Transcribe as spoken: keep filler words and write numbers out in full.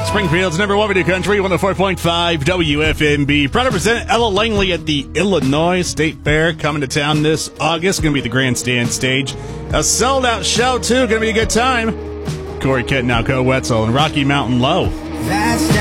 Springfield's number one video country, one oh four point five W F M B. Proud to present Ella Langley at the Illinois State Fair, coming to town this August. Going to be the grandstand stage. A sold-out show, too. Going to be a good time. Corey Kettenau, Co Wetzel, and Rocky Mountain Low. That's